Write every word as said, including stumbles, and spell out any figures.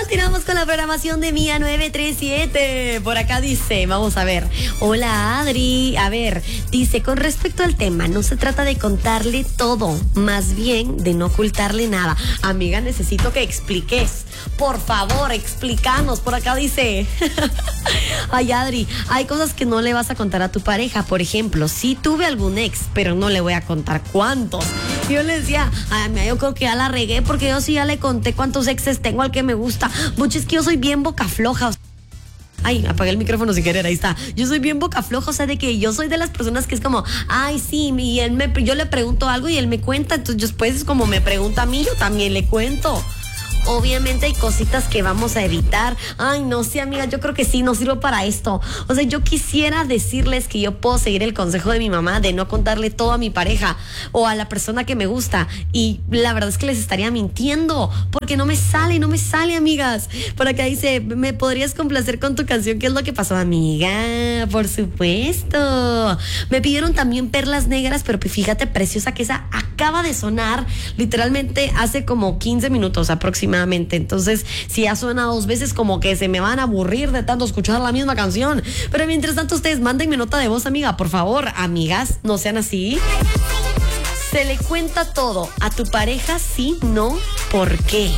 Continuamos con la programación de Mía nueve tres siete. Por acá dice, vamos a ver. Hola Adri. A ver, dice, con respecto al tema, no se trata de contarle todo, más bien de no ocultarle nada. Amiga, necesito que expliques. Por favor, explícanos. Por acá dice, ay Adri, hay cosas que no le vas a contar a tu pareja. Por ejemplo, sí tuve algún ex, pero no le voy a contar cuántos. Yo le decía, ay, mira, yo creo que ya la regué porque yo sí ya le conté cuántos exes tengo al que me gusta. Mucho es que yo soy bien boca floja. Ay, apagué el micrófono sin querer, ahí está. Yo soy bien boca floja, o sea, de que yo soy de las personas que es como, ay, sí, y él me, yo le pregunto algo y él me cuenta, entonces después es como me pregunta a mí, yo también le cuento. Obviamente hay cositas que vamos a evitar. Ay, no sé, amiga, yo creo que sí, no sirvo para esto. O sea, yo quisiera decirles que yo puedo seguir el consejo de mi mamá de no contarle todo a mi pareja o a la persona que me gusta. Y la verdad es que les estaría mintiendo, porque no me sale, no me sale, amigas. Por acá dice, ¿me podrías complacer con tu canción? ¿Qué es lo que pasó, amiga? Por supuesto. Me pidieron también Perlas Negras, pero fíjate, preciosa, que esa acaba de sonar literalmente hace como quince minutos aproximadamente. Entonces, si ya suena dos veces, como que se me van a aburrir de tanto escuchar la misma canción. Pero mientras tanto, ustedes mándenme nota de voz, amiga, por favor. Amigas, no sean así. Se le cuenta todo a tu pareja, sí, no, ¿por qué?